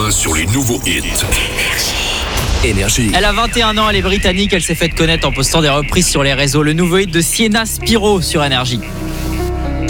main sur les nouveaux hits. Énergie. Elle a 21 ans, elle est britannique, elle s'est faite connaître en postant des reprises sur les réseaux. Le nouveau hit de Sienna Spiro sur Énergie.